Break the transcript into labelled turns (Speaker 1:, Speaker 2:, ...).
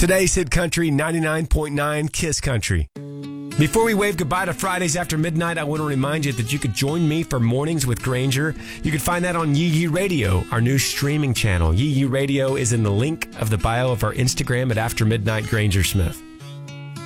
Speaker 1: Today's Hit Country 99.9 Kiss Country. Before we wave goodbye to Fridays after midnight, I want to remind you that you could join me for Mornings with Granger. You can find that on Yee Yee Radio, our new streaming channel. Yee Yee Radio is in the link of the bio of our Instagram at After Midnight Granger Smith.